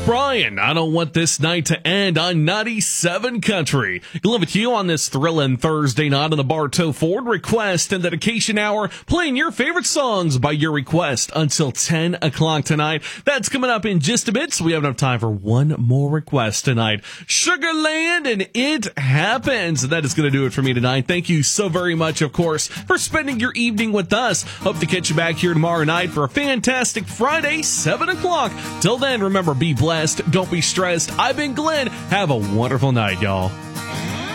Brian, I don't want this night to end on 97 Country. Glenn with you on this thrilling Thursday night on the Bartow Ford Request and Dedication Hour, playing your favorite songs by your request until 10 o'clock tonight. That's coming up in just a bit, so we have enough time for one more request tonight. Sugarland and It Happens. That is going to do it for me tonight. Thank you so very much, of course, for spending your evening with us. Hope to catch you back here tomorrow night for a fantastic Friday, 7 o'clock. Till then, remember, be blessed. Don't be stressed. I've been Glenn. Have a wonderful night, y'all.